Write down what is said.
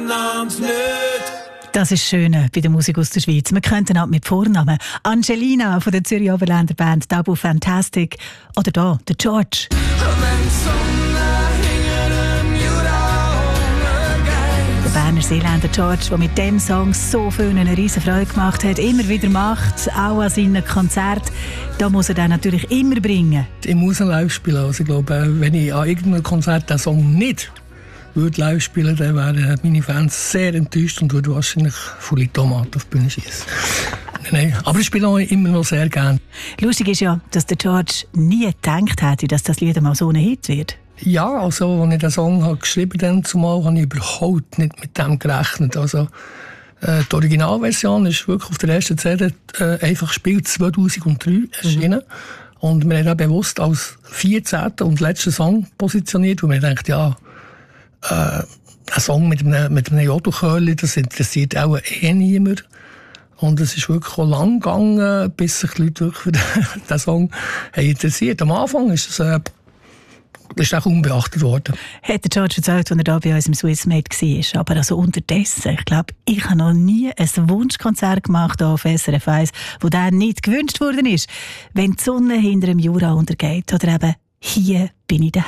einander nicht. Das ist schön bei der Musik aus der Schweiz. Wir könnten auch mit Vornamen Angelina von der Zürich Oberländer Band Tabu Fantastic oder da der George. Der Berner Seeländer George, der mit dem Song so vielen eine riesen Freude gemacht hat, immer wieder macht, auch an seinen Konzerten. Da muss er dann natürlich immer bringen. Ich muss ihn live spielen. Also ich glaube, wenn ich an irgendeinem Konzert den Song nicht würde live spielen, dann wären meine Fans sehr enttäuscht und würden wahrscheinlich volle Tomaten auf die Bühne schießen. Nein, aber ich spiele auch immer noch sehr gerne. Lustig ist ja, dass der George nie gedacht hätte, dass das Lied mal so ein Hit wird. Ja, also als ich den Song habe geschrieben habe, zumal habe ich überhaupt nicht mit dem gerechnet. Also die Originalversion ist wirklich auf der ersten CD einfach gespielt, 2003 erschienen. Und wir haben dann bewusst als 14. und letzten Song positioniert, wo wir denkt, ja, ein Song mit einem Jodelchörli, das interessiert auch niemand. Und es ist wirklich auch lang gegangen, bis sich die Leute wirklich für diesen Song interessiert. Am Anfang ist es ist auch unbeachtet worden. Hat der George erzählt, als er da bei uns im Swissmade war. Aber also unterdessen, ich glaube, ich habe noch nie ein Wunschkonzert gemacht auf SRF 1, wo der nicht gewünscht worden ist. Wenn die Sonne hinter dem Jura untergeht oder eben «Hier bin ich daheim».